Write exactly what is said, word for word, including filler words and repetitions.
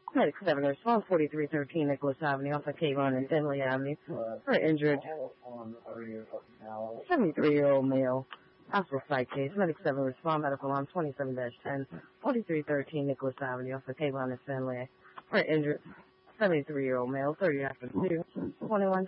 Medic seven response forty-three thirteen Nicholas Avenue off of Kayvon and Finley Avenue for injured seventy-three-year-old male. Hospital site case. Medic seven respond medical alarm twenty-seven dash ten forty-three thirteen Nicholas Avenue off of Kayvon and Finley for injured seventy-three-year-old male thirty after two twenty-one